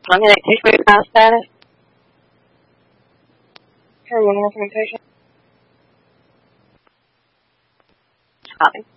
I'm going to take my file status. For one implementation. Copy.